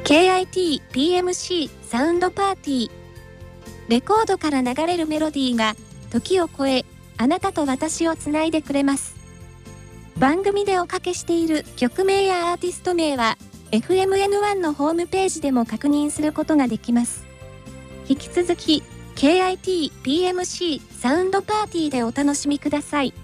KIT PMC サウンドパーティー。レコードから流れるメロディーが時を超え、あなたと私をつないでくれます。番組でおかけしている曲名やアーティスト名は FMN1 のホームページでも確認することができます。引き続き KIT PMC サウンドパーティーでお楽しみください。